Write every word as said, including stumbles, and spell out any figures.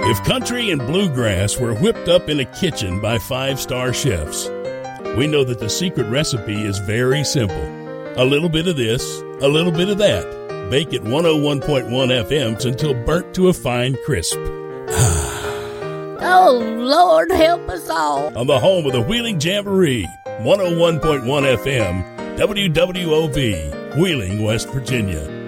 If country and bluegrass were whipped up in a kitchen by five-star chefs, we know that the secret recipe is very simple. A little bit of this, a little bit of that. Bake at one oh one point one F M until burnt to a fine crisp. Oh, Lord, help us all. On the home of the Wheeling Jamboree, one oh one point one F M, W W O V, Wheeling, West Virginia.